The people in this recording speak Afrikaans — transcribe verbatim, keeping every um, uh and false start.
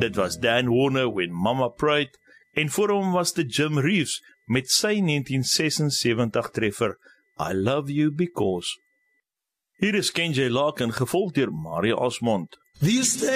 Dit was Dan Warner, When Mama Prayed, en voor hom was dit Jim Reeves met sy negentien sesensewentig treffer I Love You Because. Hier is Ken J. Larkin, gevolg deur Mario Osmond.